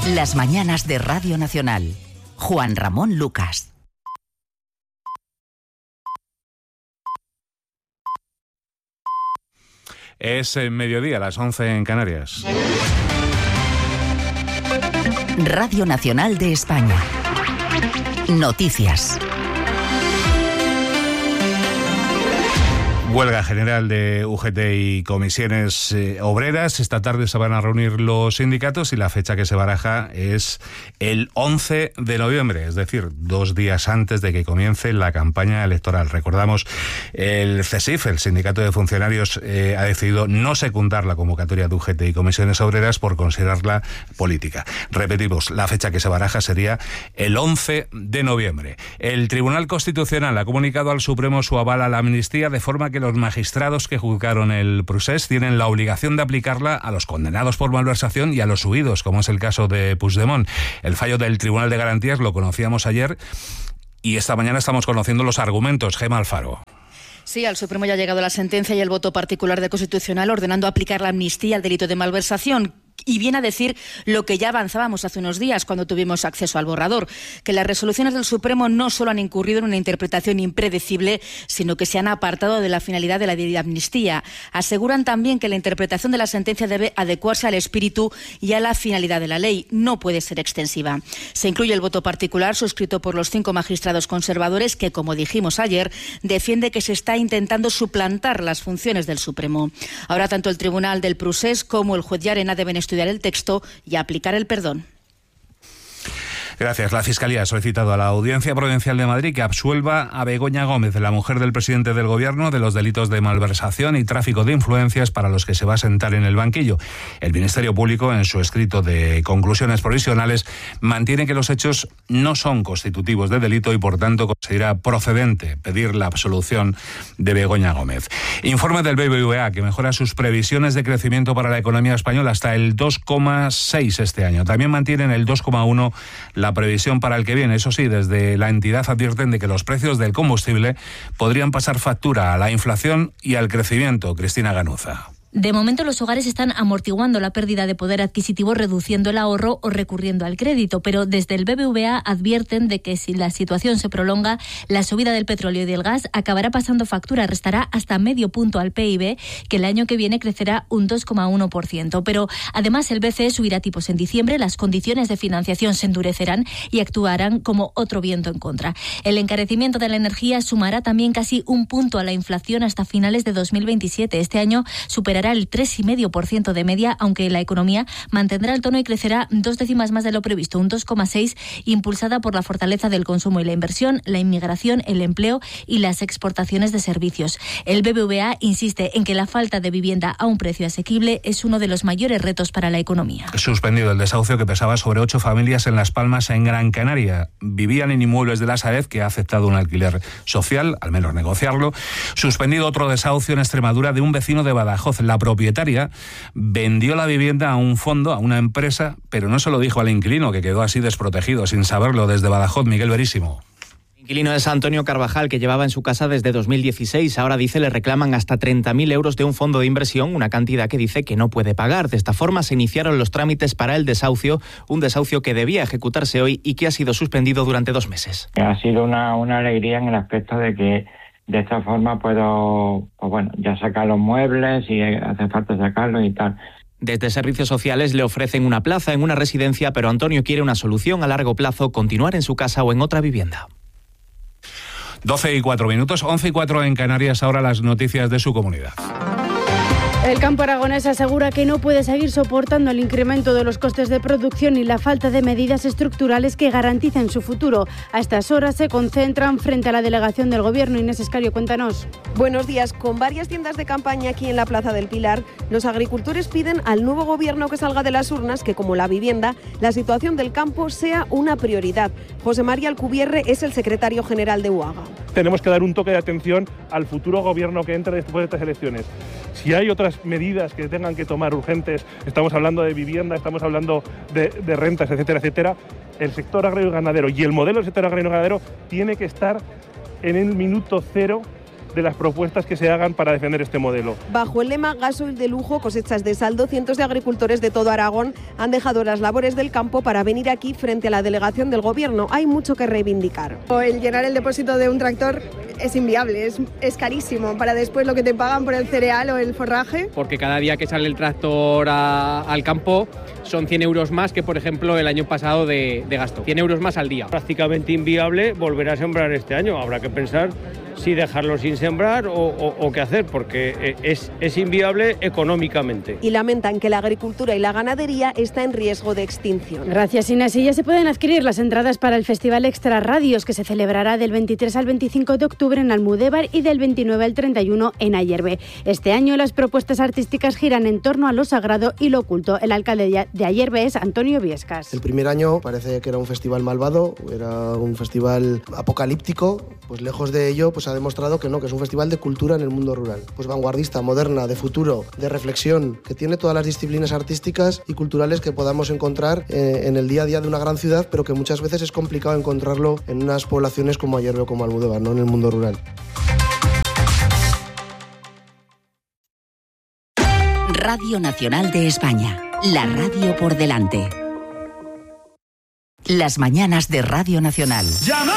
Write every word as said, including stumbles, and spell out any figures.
Las mañanas de Radio Nacional. Juan Ramón Lucas. Es el mediodía, las once en Canarias. Radio Nacional de España. Noticias. Huelga general de U G T y comisiones eh, obreras. Esta tarde se van a reunir los sindicatos y la fecha que se baraja es el once de noviembre, es decir, dos días antes de que comience la campaña electoral. Recordamos, el C E S I F, el Sindicato de Funcionarios, eh, ha decidido no secundar la convocatoria de U G T y comisiones obreras por considerarla política. Repetimos, la fecha que se baraja sería el once de noviembre. El Tribunal Constitucional ha comunicado al Supremo su aval a la amnistía, de forma que los magistrados que juzgaron el procés tienen la obligación de aplicarla a los condenados por malversación y a los huidos, como es el caso de Puigdemont. El fallo del Tribunal de Garantías lo conocíamos ayer y esta mañana estamos conociendo los argumentos. Gemma Alfaro. Sí, al Supremo ya ha llegado la sentencia y el voto particular del Constitucional ordenando aplicar la amnistía al delito de malversación. Y viene a decir lo que ya avanzábamos hace unos días cuando tuvimos acceso al borrador, que las resoluciones del Supremo no solo han incurrido en una interpretación impredecible, sino que se han apartado de la finalidad de la de amnistía. Aseguran también que la interpretación de la sentencia debe adecuarse al espíritu y a la finalidad de la ley. No puede ser extensiva. Se incluye el voto particular suscrito por los cinco magistrados conservadores que, como dijimos ayer, defiende que se está intentando suplantar las funciones del Supremo. Ahora tanto el Tribunal del Procés como el juez Llarena deben estudiar el texto y aplicar el perdón. Gracias. La Fiscalía ha solicitado a la Audiencia Provincial de Madrid que absuelva a Begoña Gómez, la mujer del presidente del Gobierno, de los delitos de malversación y tráfico de influencias para los que se va a sentar en el banquillo. El Ministerio Público, en su escrito de conclusiones provisionales, mantiene que los hechos no son constitutivos de delito y, por tanto, considera procedente pedir la absolución de Begoña Gómez. Informe del B B V A que mejora sus previsiones de crecimiento para la economía española hasta el dos coma seis este año. También mantienen el dos coma uno la previsión para el que viene. Eso sí, desde la entidad advierten de que los precios del combustible podrían pasar factura a la inflación y al crecimiento. Cristina Ganuza. De momento, los hogares están amortiguando la pérdida de poder adquisitivo reduciendo el ahorro o recurriendo al crédito, pero desde el B B V A advierten de que si la situación se prolonga, la subida del petróleo y del gas acabará pasando factura, restará hasta medio punto al P I B, que el año que viene crecerá un dos coma uno por ciento. Pero además el B C E subirá tipos en diciembre, las condiciones de financiación se endurecerán y actuarán como otro viento en contra. El encarecimiento de la energía sumará también casi un punto a la inflación hasta finales de dos mil veintisiete. Este año superará el tres coma cinco por ciento de media, aunque la economía mantendrá el tono y crecerá dos décimas más de lo previsto, un dos coma seis, impulsada por la fortaleza del consumo y la inversión, la inmigración, el empleo y las exportaciones de servicios. El B B V A insiste en que la falta de vivienda a un precio asequible es uno de los mayores retos para la economía. Suspendido el desahucio que pesaba sobre ocho familias en Las Palmas, en Gran Canaria. Vivían en inmuebles de la Sareb, que ha aceptado un alquiler social, al menos negociarlo. Suspendido otro desahucio en Extremadura de un vecino de Badajoz. La propietaria vendió la vivienda a un fondo, a una empresa, pero no se lo dijo al inquilino, que quedó así desprotegido, sin saberlo. Desde Badajoz, Miguel Verísimo. El inquilino es Antonio Carvajal, que llevaba en su casa desde dos mil dieciséis. Ahora dice le reclaman hasta treinta mil euros de un fondo de inversión, una cantidad que dice que no puede pagar. De esta forma se iniciaron los trámites para el desahucio, un desahucio que debía ejecutarse hoy y que ha sido suspendido durante dos meses. Ha sido una, una alegría en el aspecto de que de esta forma puedo, pues bueno, ya sacar los muebles si hace falta sacarlos y tal. Desde Servicios Sociales le ofrecen una plaza en una residencia, pero Antonio quiere una solución a largo plazo, continuar en su casa o en otra vivienda. doce y cuatro minutos, once y cuatro en Canarias, ahora las noticias de su comunidad. El campo aragonés asegura que no puede seguir soportando el incremento de los costes de producción y la falta de medidas estructurales que garanticen su futuro. A estas horas se concentran frente a la delegación del Gobierno. Inés Escario, cuéntanos. Buenos días. Con varias tiendas de campaña aquí en la Plaza del Pilar, los agricultores piden al nuevo Gobierno que salga de las urnas que, como la vivienda, la situación del campo sea una prioridad. José María Alcubierre es el secretario general de U A G A. Tenemos que dar un toque de atención al futuro Gobierno que entre después de estas elecciones. Si hay otras medidas que tengan que tomar urgentes, estamos hablando de vivienda, estamos hablando de, de rentas, etcétera, etcétera, el sector agrario y ganadero y el modelo del sector agrario y ganadero tiene que estar en el minuto cero de las propuestas que se hagan para defender este modelo. Bajo el lema Gasoil de lujo, cosechas de saldo, cientos de agricultores de todo Aragón han dejado las labores del campo para venir aquí frente a la delegación del Gobierno. Hay mucho que reivindicar. El llenar el depósito de un tractor es inviable, es, es carísimo para después lo que te pagan por el cereal o el forraje. Porque cada día que sale el tractor a, al campo son cien euros más que, por ejemplo, el año pasado de, de gasto. cien euros más al día. Prácticamente inviable volver a sembrar este año. Habrá que pensar si dejarlo sin sembrar o, o, o qué hacer, porque es, es inviable económicamente. Y lamentan que la agricultura y la ganadería está en riesgo de extinción. Gracias, Inés. Y ya se pueden adquirir las entradas para el Festival Extra Radios, que se celebrará del veintitrés al veinticinco de octubre en Almudévar y del veintinueve al treinta y uno en Ayerbe. Este año las propuestas artísticas giran en torno a lo sagrado y lo oculto. El alcalde de Ayerbe es Antonio Viescas. El primer año parece que era un festival malvado, era un festival apocalíptico, pues lejos de ello pues ha demostrado que no, que es un festival de cultura en el mundo rural. Pues vanguardista, moderna, de futuro, de reflexión, que tiene todas las disciplinas artísticas y culturales que podamos encontrar eh, en el día a día de una gran ciudad, pero que muchas veces es complicado encontrarlo en unas poblaciones como Ayerbe o como Almudévar, no en el mundo rural. Radio Nacional de España, la radio por delante. Las mañanas de Radio Nacional.